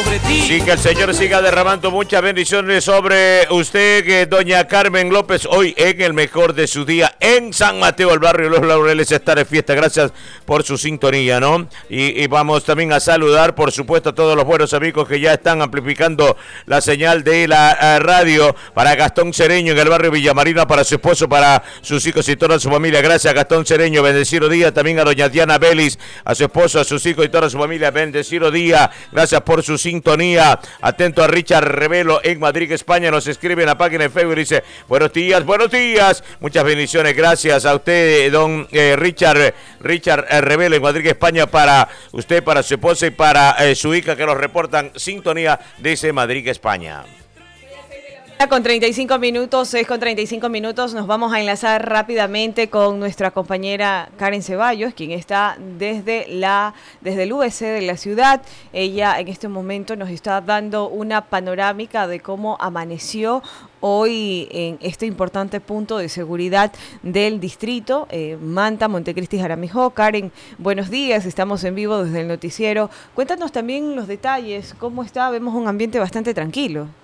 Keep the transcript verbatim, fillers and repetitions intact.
sobre ti. Sí, que el Señor siga derramando muchas bendiciones sobre usted, que doña Carmen López, hoy en el mejor de su día en San Mateo, el barrio Los Laureles, está de fiesta. Gracias por su sintonía, ¿no? Y, y vamos también a saludar, por supuesto, a todos los buenos amigos que ya están amplificando la señal de la uh, radio. Para Gastón Cereño en el barrio Villamarina, para su esposo, para sus hijos y toda su familia. Gracias, Gastón Cereño. Bendecido día. También a doña Diana Vélez, a su esposo, a sus hijos y toda su familia. Bendecido día. Gracias por su sintonía. Atento a Richard Revelo en Madrid, España. Nos escribe en la página de Facebook y dice: buenos días, buenos días. Muchas bendiciones. Gracias a usted, don eh, Richard, Richard eh, Revelo en Madrid, España. Para usted, para su esposa y para eh, su hija, que nos reportan sintonía desde Madrid, España. Con treinta y cinco minutos, seis con treinta y cinco minutos, nos vamos a enlazar rápidamente con nuestra compañera Karen Ceballos, quien está desde la desde el U B C de la ciudad. Ella en este momento nos está dando una panorámica de cómo amaneció hoy en este importante punto de seguridad del distrito, eh, Manta, Montecristi, Jaramijó. Karen, buenos días, estamos en vivo desde el noticiero. Cuéntanos también los detalles, cómo está, vemos un ambiente bastante tranquilo.